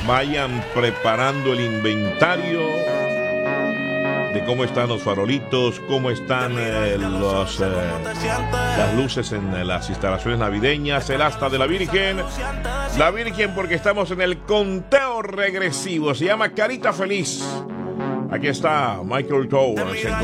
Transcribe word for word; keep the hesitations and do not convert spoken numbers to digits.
vayan preparando el inventario de cómo están los farolitos, cómo están eh, los, eh, las luces en eh, las instalaciones navideñas, el asta de la Virgen. La Virgen, porque estamos en el conteo regresivo, se llama Carita Feliz. Aquí está Michael Tower.